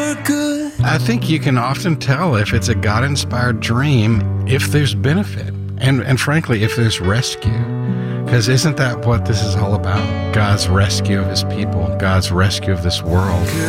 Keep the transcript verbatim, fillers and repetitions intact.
for good. I think you can often tell if it's a God-inspired dream if there's benefit. And, and frankly, if there's rescue. Because isn't that what this is all about? God's rescue of his people, God's rescue of this world.